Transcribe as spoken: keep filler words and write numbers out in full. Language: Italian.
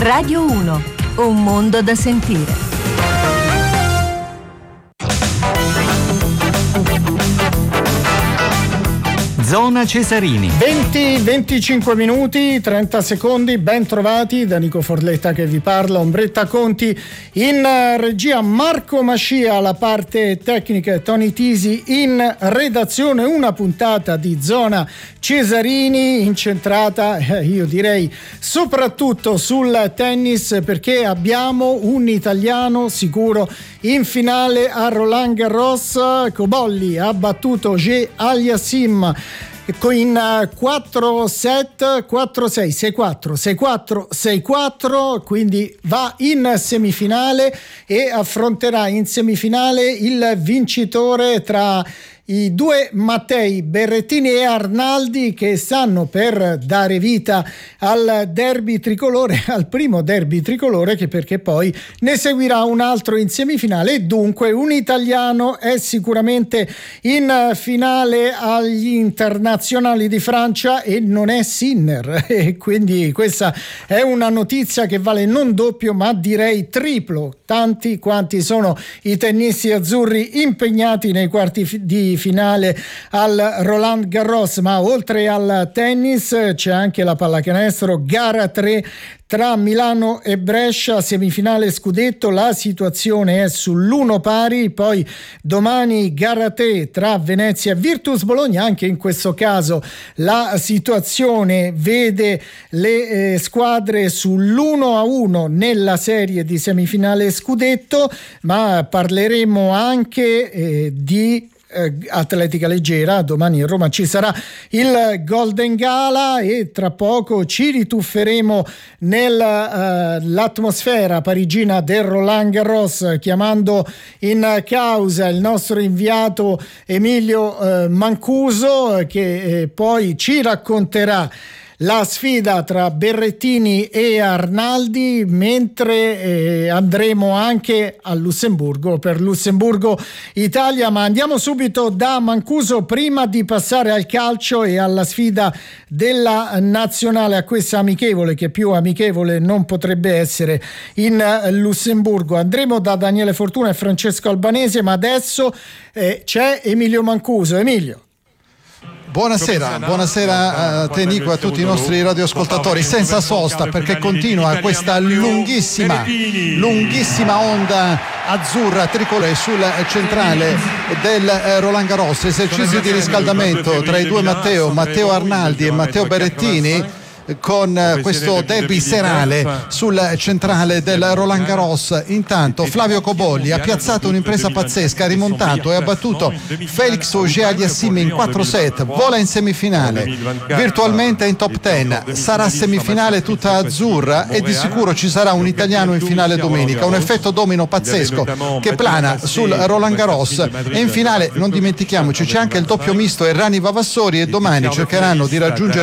Radio uno, un mondo da sentire. Zona Cesarini. venti venticinque minuti, trenta secondi, ben trovati da Nico Forletta che vi parla, Ombretta Conti in regia, Marco Mascia alla parte tecnica e Tony Tisi in redazione. Una puntata di Zona Cesarini incentrata, eh, io direi, soprattutto sul tennis, perché abbiamo un italiano sicuro in finale a Roland Garros. Cobolli ha battuto Auger Aliassime in quattro set, quattro sei, sei quattro, sei quattro, sei quattro, quindi va in semifinale e affronterà in semifinale il vincitore tra i due Mattei Berrettini e Arnaldi, che stanno per dare vita al derby tricolore, al primo derby tricolore, che perché poi ne seguirà un altro in semifinale, e dunque un italiano è sicuramente in finale agli internazionali di Francia e non è Sinner, e quindi questa è una notizia che vale non doppio ma direi triplo, tanti quanti sono i tennisti azzurri impegnati nei quarti di finale al Roland Garros. Ma oltre al tennis c'è anche la pallacanestro, gara tre tra Milano e Brescia, semifinale scudetto. La situazione è sull'uno pari. Poi domani gara tre tra Venezia e Virtus Bologna. Anche in questo caso la situazione vede le eh, squadre sull'uno a uno nella serie di semifinale scudetto, ma parleremo anche eh, di atletica leggera. Domani a Roma ci sarà il Golden Gala e tra poco ci ritufferemo nell'atmosfera uh, parigina del Roland Garros, chiamando in causa il nostro inviato Emilio uh, Mancuso, che eh, poi ci racconterà la sfida tra Berrettini e Arnaldi, mentre eh, andremo anche a Lussemburgo per Lussemburgo-Italia. Ma andiamo subito da Mancuso prima di passare al calcio e alla sfida della nazionale, a questa amichevole che più amichevole non potrebbe essere in Lussemburgo. Andremo da Daniele Fortuna e Francesco Albanese, ma adesso eh, c'è Emilio Mancuso. Emilio. Buonasera, buonasera a te Nico e a tutti i nostri radioascoltatori. Senza sosta, perché continua questa lunghissima, lunghissima onda azzurra tricolore sul centrale del Roland Garros. Esercizio di riscaldamento tra i due Matteo, Matteo Arnaldi e Matteo Berrettini, con questo derby serale sul centrale del Roland Garros. Intanto Flavio Cobolli ha piazzato un'impresa pazzesca, ha rimontato e ha battuto Felix Auger Aliassime in quattro set, vola in semifinale, virtualmente in top dieci, sarà semifinale tutta azzurra e di sicuro ci sarà un italiano in finale domenica, un effetto domino pazzesco che plana sul Roland Garros. E in finale non dimentichiamoci c'è anche il doppio misto Errani Vavassori, e domani cercheranno di raggiungere